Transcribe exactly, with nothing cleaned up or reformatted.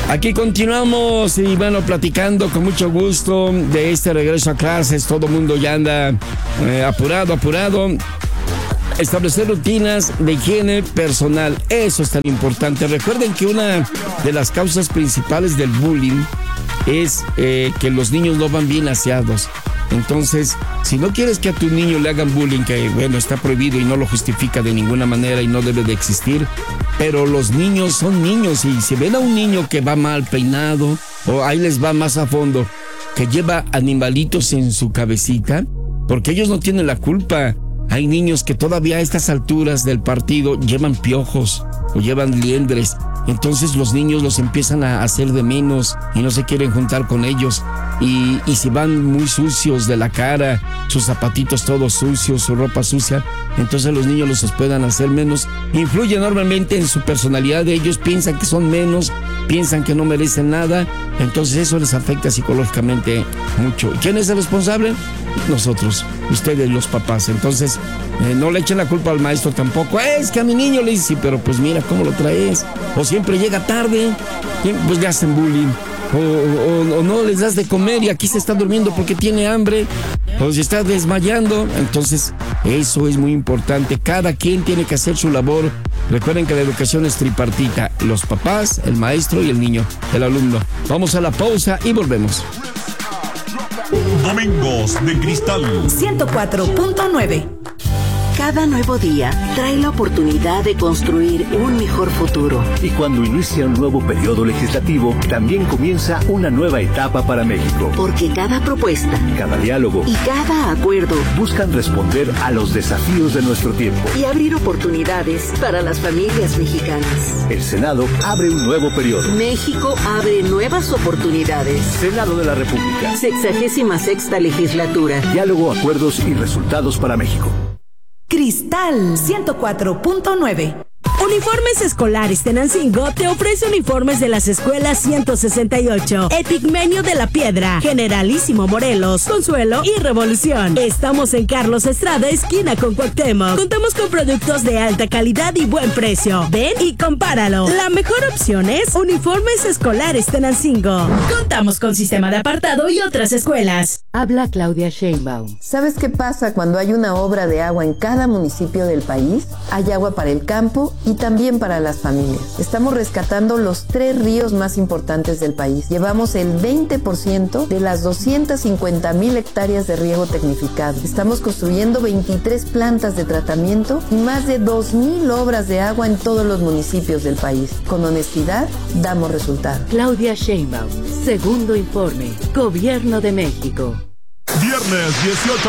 Aquí continuamos y bueno, platicando con mucho gusto de este regreso a clases. Todo el mundo ya anda eh, apurado, apurado. Establecer rutinas de higiene personal, eso es tan importante. Recuerden que una de las causas principales del bullying es eh, que los niños no van bien aseados. Entonces, si no quieres que a tu niño le hagan bullying, que bueno, está prohibido y no lo justifica de ninguna manera y no debe de existir, pero los niños son niños y si ven a un niño que va mal peinado, o ahí les va más a fondo, que lleva animalitos en su cabecita, porque ellos no tienen la culpa. Hay niños que todavía a estas alturas del partido llevan piojos o llevan liendres. Entonces los niños los empiezan a hacer de menos y no se quieren juntar con ellos. Y, y si van muy sucios de la cara, sus zapatitos todos sucios, su ropa sucia, entonces los niños los puedan hacer menos. Influye enormemente en su personalidad de ellos, piensan que son menos, piensan que no merecen nada. Entonces eso les afecta psicológicamente mucho. ¿Y quién es el responsable? Nosotros, ustedes los papás. Entonces eh, no le echen la culpa al maestro tampoco. Es que a mi niño le dice, sí, pero pues mira cómo lo traes. O siempre llega tarde, pues le hacen bullying. O, o, o no les das de comer y aquí se está durmiendo porque tiene hambre, o se está desmayando. Entonces eso es muy importante. Cada quien tiene que hacer su labor. Recuerden que la educación es tripartita: los papás, el maestro y el niño, el alumno. Vamos a la pausa y volvemos. Domingos de Cristal ciento cuatro punto nueve. Cada nuevo día trae la oportunidad de construir un mejor futuro. Y cuando inicia un nuevo periodo legislativo, también comienza una nueva etapa para México. Porque cada propuesta, cada diálogo y cada acuerdo buscan responder a los desafíos de nuestro tiempo y abrir oportunidades para las familias mexicanas. El Senado abre un nuevo periodo. México abre nuevas oportunidades. Senado de la República. Sexagésima sexta legislatura. Diálogo, acuerdos y resultados para México. Cristal ciento cuatro punto nueve. Uniformes Escolares Tenancingo te ofrece uniformes de las escuelas ciento sesenta y ocho, Epigmenio de la Piedra, Generalísimo Morelos, Consuelo y Revolución. Estamos en Carlos Estrada, esquina con Cuauhtémoc. Contamos con productos de alta calidad y buen precio. Ven y compáralo. La mejor opción es Uniformes Escolares Tenancingo. Contamos con sistema de apartado y otras escuelas. Habla Claudia Sheinbaum. ¿Sabes qué pasa cuando hay una obra de agua en cada municipio del país? Hay agua para el campo y también para las familias. Estamos rescatando los tres ríos más importantes del país. Llevamos el veinte por ciento de las doscientas cincuenta mil hectáreas de riego tecnificado. Estamos construyendo veintitrés plantas de tratamiento y más de dos mil obras de agua en todos los municipios del país. Con honestidad, damos resultados. Claudia Sheinbaum, segundo informe, Gobierno de México. Viernes dieciocho